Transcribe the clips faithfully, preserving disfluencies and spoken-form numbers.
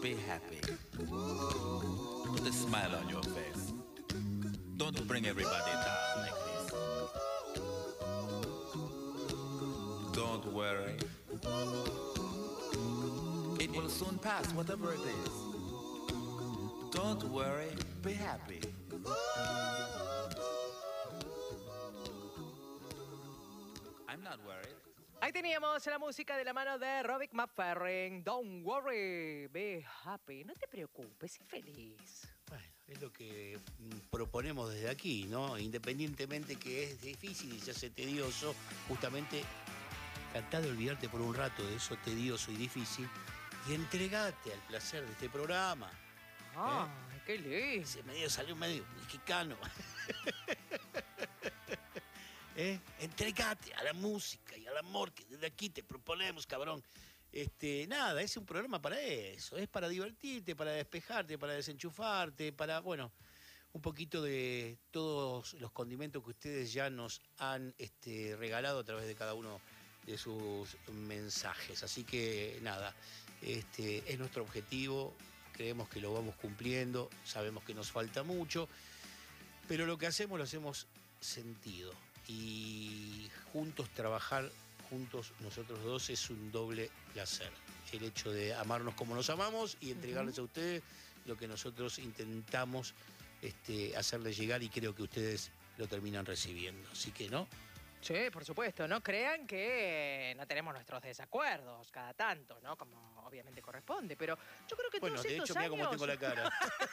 be happy. Put a smile on your face. Don't bring everybody down like this. Don't worry. It will soon pass, whatever it is. Don't worry, be happy. I'm not worried. Ahí teníamos la música de la mano de Robbie McFerrin. Don't worry, be happy. No te preocupes, sé feliz. Bueno, es lo que proponemos desde aquí, ¿no? Independientemente que es difícil y se hace tedioso, justamente tratá de olvidarte por un rato de eso tedioso y difícil y entregate al placer de este programa. Ah, ¿eh? Qué lindo. Ese medio salió medio mexicano. ¿Eh? Entregate a la música y al amor que desde aquí te proponemos, cabrón. Este, nada, es un programa para eso, es para divertirte, para despejarte, para desenchufarte, para, bueno, un poquito de todos los condimentos que ustedes ya nos han este, regalado a través de cada uno de sus mensajes. Así que nada, este, es nuestro objetivo, creemos que lo vamos cumpliendo, sabemos que nos falta mucho, pero lo que hacemos lo hacemos sentido. Y juntos trabajar, juntos nosotros dos, es un doble placer. El hecho de amarnos como nos amamos y entregarles uh-huh. a ustedes lo que nosotros intentamos este, hacerles llegar, y creo que ustedes lo terminan recibiendo. Así que, ¿no? Sí, por supuesto. No crean que no tenemos nuestros desacuerdos cada tanto, ¿no? Como obviamente corresponde. Pero yo creo que bueno, todos de estos hecho, años... mira cómo tengo la cara.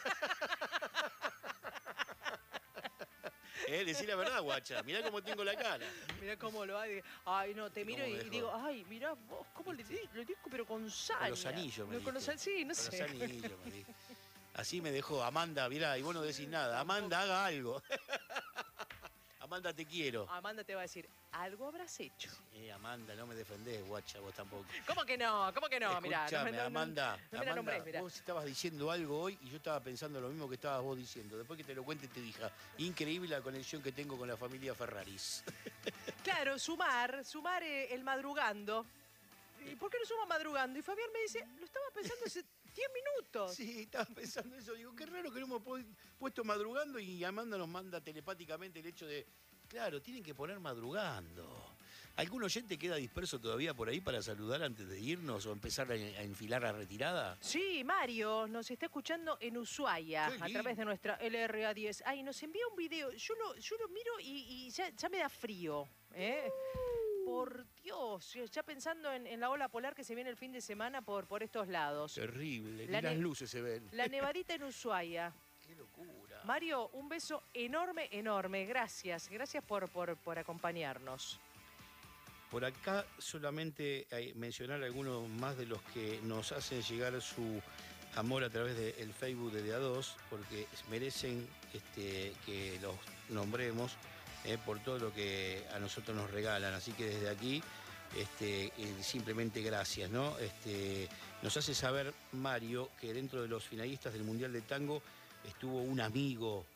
Eh, decí la verdad, guacha. Mirá cómo tengo la cara. Mirá cómo lo hay. Ay, no, te miro y dejo? digo, ay, mirá vos, cómo le digo, le digo, pero con saña. Con los anillos, me no, con los anillos, sí, no con sé. los anillos, me di. Así me dejó Amanda, mirá, y vos no decís nada. Amanda, haga algo. Amanda, te quiero. Amanda te va a decir, algo habrás hecho. Eh, Amanda, no me defendés, guacha, vos tampoco. ¿Cómo que no? ¿Cómo que no? Mirá, Escuchame, no, no, Amanda, no, no, no Amanda, nombrés, vos estabas diciendo algo hoy y yo estaba pensando lo mismo que estabas vos diciendo. Después que te lo cuente te dije, increíble la conexión que tengo con la familia Ferraris. Claro, sumar, sumar eh, el madrugando. ¿Y por qué no suma madrugando? Y Fabián me dice, lo estaba pensando hace diez minutos. Sí, estaba pensando eso. Digo, qué raro que no hemos puesto madrugando, y Amanda nos manda telepáticamente el hecho de, claro, tienen que poner madrugando. ¿Algún oyente queda disperso todavía por ahí para saludar antes de irnos o empezar a enfilar la retirada? Sí, Mario nos está escuchando en Ushuaia a través de nuestra L R A diez. Ay, nos envía un video. Yo lo, yo lo miro y, y ya, ya me da frío. ¿eh? Uh. Por Dios, ya pensando en, en la ola polar que se viene el fin de semana por, por estos lados. Terrible, ni las luces se ven. La nevadita en Ushuaia. ¡Qué locura! Mario, un beso enorme, enorme. Gracias, gracias por, por, por acompañarnos. Por acá solamente hay mencionar algunos más de los que nos hacen llegar su amor a través del Facebook de D A dos, porque merecen este, que los nombremos eh, por todo lo que a nosotros nos regalan. Así que desde aquí, este, eh, simplemente gracias, ¿no? Este, nos hace saber Mario que dentro de los finalistas del Mundial de Tango estuvo un amigo.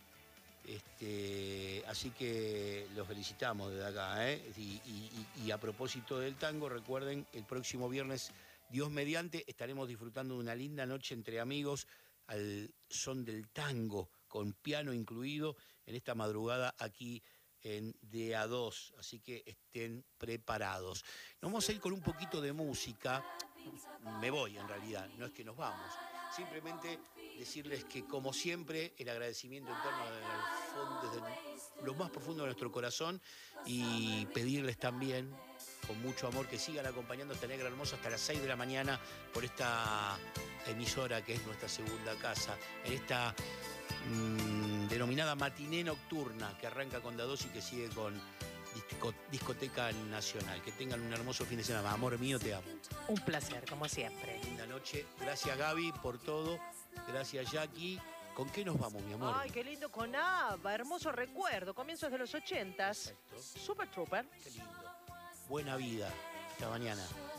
Este, así que los felicitamos desde acá, ¿eh? y, y, y a propósito del tango, recuerden, el próximo viernes, Dios mediante, estaremos disfrutando de una linda noche entre amigos al son del tango, con piano incluido, en esta madrugada aquí en D A dos, así que estén preparados. Nos vamos a ir con un poquito de música. Me voy, en realidad, no es que nos vamos. Simplemente decirles que, como siempre, el agradecimiento interno desde lo más profundo de nuestro corazón, y pedirles también, con mucho amor, que sigan acompañando a esta negra hermosa hasta las seis de la mañana por esta emisora que es nuestra segunda casa, en esta mmm, denominada matiné nocturna que arranca con D A dos y que sigue con Disco, Discoteca Nacional. Que tengan un hermoso fin de semana. Amor mío, te amo. Un placer, como siempre. Linda noche. Gracias, Gaby, por todo. Gracias, Jackie. ¿Con qué nos vamos, mi amor? Ay, qué lindo, con ABBA. Hermoso recuerdo. Comienzos de los ochentas. Perfecto. Super Trooper. Qué lindo. Buena vida. Hasta mañana.